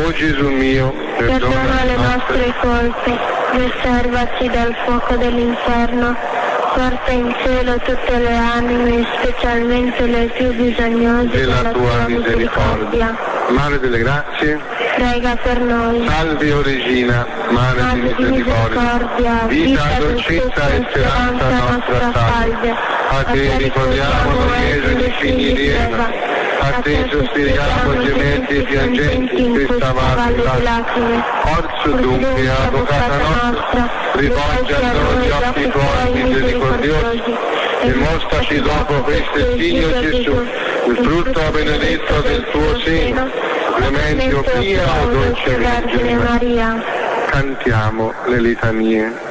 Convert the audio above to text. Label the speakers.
Speaker 1: O Gesù mio,
Speaker 2: perdona le nostre colpe, riservaci dal fuoco dell'inferno, porta in cielo tutte le anime, specialmente le più bisognose
Speaker 1: della tua misericordia. Mare delle grazie,
Speaker 2: prega per noi.
Speaker 1: salve o Regina, Mare di misericordia, vita, dolcezza e speranza nostra salve. A te ricordiamo noi esuli figli di Eva, a te sospiriamo gementi e piangenti in questa valle di lacrime. Orso dunque, avvocata nostra, rivolgi a noi gli occhi tuoi misericordiosi e mostraci dopo questo Figlio Gesù, il frutto benedetto del tuo seno, clemente o pia o dolce Vergine Maria. Cantiamo le litanie.